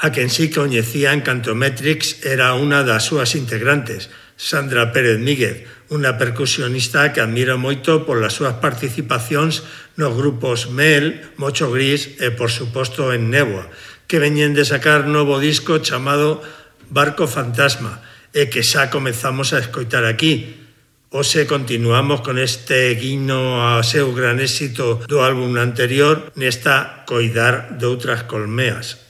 a quen si coñecía en Cantometrix era unha das súas integrantes, Sandra Pérez Míguez, unha percusionista que admiro moito polas súas participacións nos grupos Mel, Mocho Gris e, por suposto, en Néboa, que veñen de sacar novo disco chamado Barco Fantasma e que xa comezamos a escoitar aquí. Hoxe continuamos con este guiño ao seu gran éxito do álbum anterior nesta Coidar doutras colmeas.